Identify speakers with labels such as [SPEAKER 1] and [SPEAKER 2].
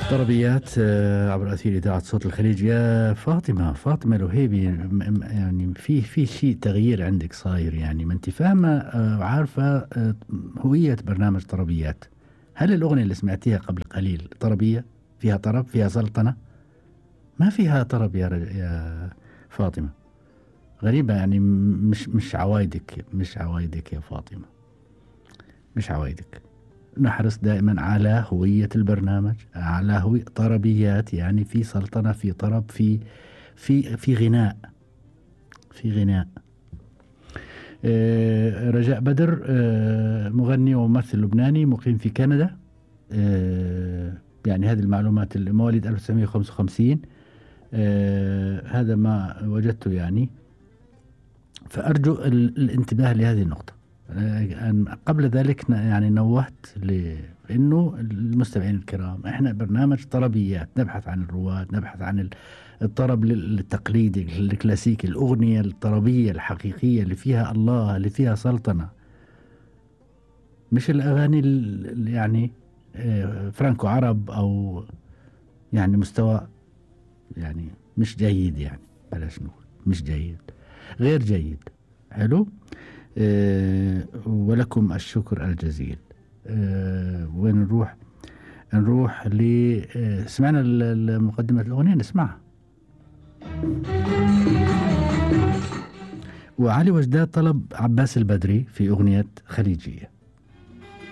[SPEAKER 1] طربيات عبر أثير إذاعة صوت الخليج. يا فاطمة الوهيبي، يعني في شيء تغيير عندك صاير، يعني ما أنت فاهمة وعارفة هوية برنامج طربيات. هل الأغنية اللي سمعتيها قبل قليل طربية؟ فيها طرب؟ فيها سلطنة؟ ما فيها طرب يا فاطمة. غريبة يعني، مش عوايدك يا فاطمة، مش عوايدك. نحرص دائما على هوية البرنامج، على هوية طربيات، يعني في سلطنة، في طرب، في غناء، في غناء. رجاء بدر، مغني وممثل لبناني مقيم في كندا. يعني هذه المعلومات، مواليد 1955. هذا ما وجدته يعني. فأرجو الانتباه لهذه النقطة. قبل ذلك يعني نوهت لأنه المستمعين الكرام، احنا برنامج طربيات، نبحث عن الرواة، نبحث عن الطرب التقليدي الكلاسيكي، الأغنية الطربية الحقيقية اللي فيها الله، اللي فيها سلطنة، مش الأغاني اللي يعني فرانكو عرب، أو يعني مستوى يعني مش جيد، يعني بلاش نقول مش جيد، غير جيد. حلو. ولكم الشكر الجزيل. وين نروح سمعنا مقدمة الأغنية، نسمعها. وعلي وجداد طلب عباس البدري في أغنية خليجية.